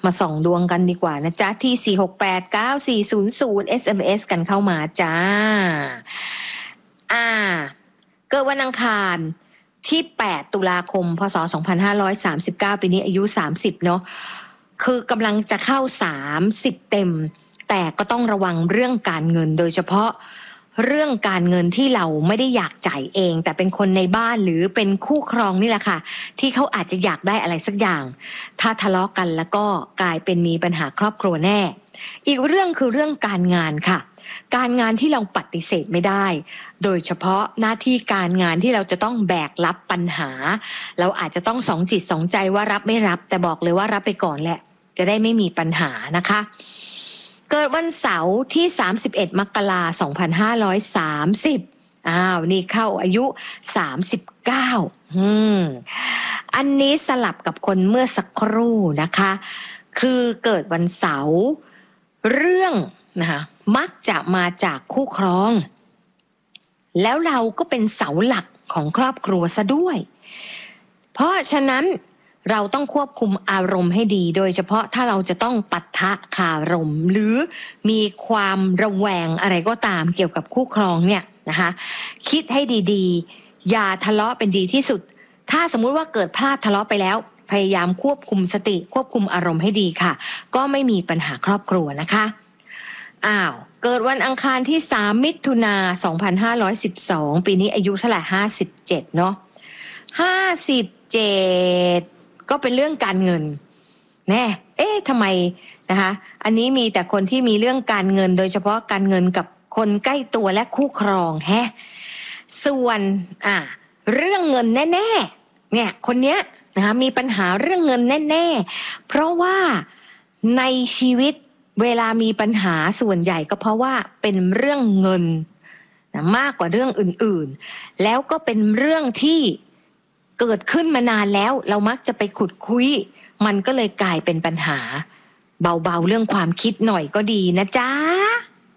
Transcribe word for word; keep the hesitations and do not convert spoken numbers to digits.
มาส่องดวงกันดีกว่านะจ๊ะที่สี่ หก แปด เก้า สี่ ศูนย์ ศูนย์ เอส เอ็ม เอส กันเข้ามาจ้าอ่าเกิดวันอังคารที่แปดตุลาคมพศสองพันห้าร้อยสามสิบเก้าปีนี้อายุสามสิบเนาะคือกำลังจะเข้าสามสิบเต็มแต่ก็ต้องระวังเรื่องการเงินโดยเฉพาะเรื่องการเงินที่เราไม่ได้อยากจ่ายเองแต่เป็นคนในบ้านหรือเป็นคู่ครองนี่แหละค่ะที่เขาอาจจะอยากได้อะไรสักอย่างถ้าทะเลาะกันแล้วก็กลายเป็นมีปัญหาครอบครัวแน่อีกเรื่องคือเรื่องการงานค่ะการงานที่เราปฏิเสธไม่ได้โดยเฉพาะหน้าที่การงานที่เราจะต้องแบกรับปัญหาเราอาจจะต้องสองจิตสองใจว่ารับไม่รับแต่บอกเลยว่ารับไปก่อนแหละจะได้ไม่มีปัญหานะคะเกิดวันเสาร์ที่สามสิบเอ็ดมกราคมสองพันห้าร้อยสามสิบอ้าวนี่เข้าอายุสามสิบเก้าอืมอันนี้สลับกับคนเมื่อสักครู่นะคะคือเกิดวันเสาร์เรื่องนะคะมักจะมาจากคู่ครองแล้วเราก็เป็นเสาหลักของครอบครัวซะด้วยเพราะฉะนั้นเราต้องควบคุมอารมณ์ให้ดีโดยเฉพาะถ้าเราจะต้องปะทะคารมหรือมีความระแวงอะไรก็ตามเกี่ยวกับคู่ครองเนี่ยนะคะคิดให้ดีๆอย่าทะเลาะเป็นดีที่สุดถ้าสมมุติว่าเกิดพลาดทะเลาะไปแล้วพยายามควบคุมสติควบคุมอารมณ์ให้ดีค่ะก็ไม่มีปัญหาครอบครัวนะคะอ้าวเกิดวันอังคารที่สามมิถุนายนสองพันห้าร้อยสิบสองปีนี้อายุเท่าไหร่ห้าสิบเจ็ดเนาะห้าสิบเจ็ดก็เป็นเรื่องการเงินแน่เอ๊ะทำไมนะคะอันนี้มีแต่คนที่มีเรื่องการเงินโดยเฉพาะการเงินกับคนใกล้ตัวและคู่ครองแฮะส่วนอ่ะเรื่องเงินแน่ๆเนี่ยคนเนี้ยนะคะมีปัญหาเรื่องเงินแน่ๆเพราะว่าในชีวิตเวลามีปัญหาส่วนใหญ่ก็เพราะว่าเป็นเรื่องเงินนะมากกว่าเรื่องอื่นๆแล้วก็เป็นเรื่องที่เกิดขึ้นมานานแล้วเรามักจะไปขุดคุยมันก็เลยกลายเป็นปัญหาเบาๆเรื่องความคิดหน่อยก็ดีนะจ๊ะ